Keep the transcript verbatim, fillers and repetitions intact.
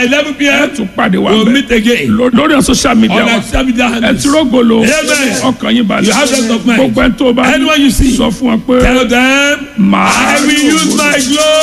eleven p m tún pàdé wa we'll bẹ́ẹ̀ meet again lórí social media on wa our social media ẹ handles. ti rógolo Amen. ọkàn yín balẹ̀ You have rest of mind. gbogbo ẹni tó bá Anyone you see, sọ fún wọn pé tell them, màá I will use my glory.